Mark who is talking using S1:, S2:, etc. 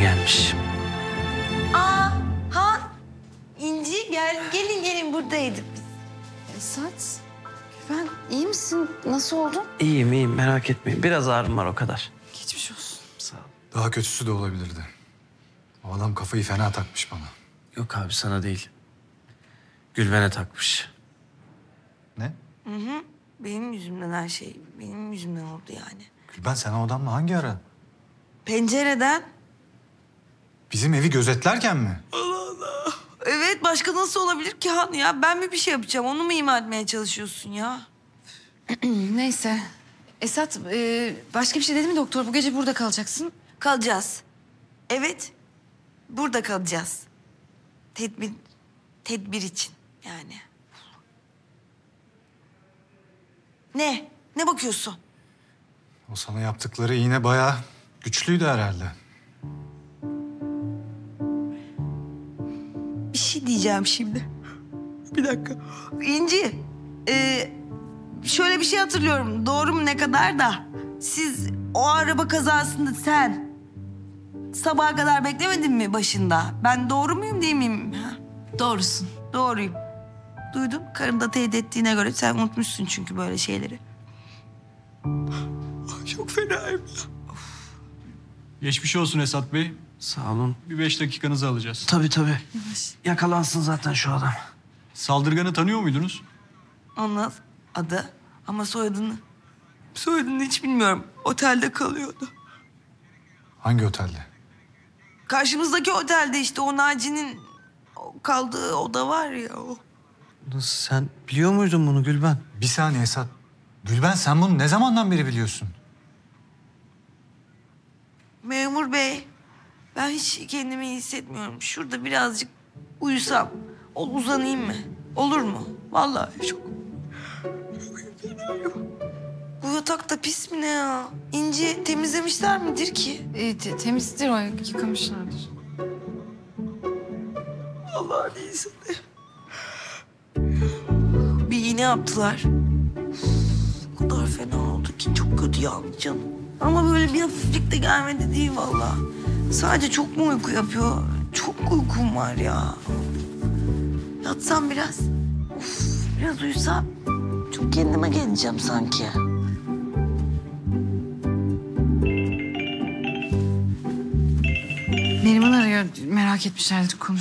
S1: gelmiş.
S2: Han, İnci gelin buradaydık biz.
S3: Esat, Güven iyi misin? Nasıl oldun?
S1: İyiyim merak etmeyin. Biraz ağrım var o kadar.
S3: Geçmiş olsun.
S1: Sağ ol.
S4: Daha kötüsü de olabilirdi. O adam kafayı fena takmış bana.
S1: Yok abi sana değil. Gülben'e takmış.
S4: Ne?
S2: Benim yüzümden her şey, benim yüzümden oldu yani.
S4: Gülben sen o adamla hangi ara?
S2: Pencereden.
S4: Bizim evi gözetlerken mi?
S2: Evet, başka nasıl olabilir ki Han ya? Ben mi bir şey yapacağım? Onu mu ima etmeye çalışıyorsun ya?
S3: Neyse. Esat, başka bir şey dedi mi doktor? Bu gece burada kalacaksın.
S2: Kalacağız. Evet, burada kalacağız. Tedbir için yani. Ne? Ne bakıyorsun?
S4: O sana yaptıkları iğne bayağı güçlüydü herhalde.
S2: Bir şey diyeceğim şimdi. Bir dakika. İnci, şöyle bir şey hatırlıyorum. Doğru mu ne kadar da? Siz o araba kazasında sen sabaha kadar beklemedin mi başında? Ben doğru muyum değil miyim? Ha?
S3: Doğrusun.
S2: Doğruyum. Duydum. Karım da teyit ettiğine göre sen unutmuşsun çünkü böyle şeyleri. Çok fenayım ya.
S5: Geçmiş olsun Esat Bey.
S1: Sağ olun.
S5: Bir 5 dakikanızı alacağız.
S1: Tabii. Yakalansın zaten şu adam.
S5: Saldırganı tanıyor muydunuz?
S2: Anlat adı ama soyadını hiç bilmiyorum. Otelde kalıyordu.
S4: Hangi otelde?
S2: Karşımızdaki otelde işte o Naci'nin kaldığı oda var ya o.
S1: Nasıl sen biliyor muydun bunu Gülben?
S4: Bir saniye Esat. Gülben sen bunu ne zamandan beri biliyorsun?
S2: Memur bey, ben hiç kendimi iyi hissetmiyorum. Şurada birazcık uyusam, uzanayım mı? Olur mu? Vallahi çok fenayım. Bu yatak da pis mi ne ya? İnci temizlemişler midir ki?
S3: Temizdir o, yıkamışlardır.
S2: Allah'ın iyisi de. Bir iğne yaptılar. O kadar fena oldu ki çok kötü yandı canım. Ama böyle bir hafiflik de gelmedi değil vallahi. Sadece çok mu uyku yapıyor? Çok uykum var ya. Yatsam biraz. Biraz uyusam çok kendime geleceğim sanki.
S3: Neriman arıyor, merak etmişlerdir, konuş.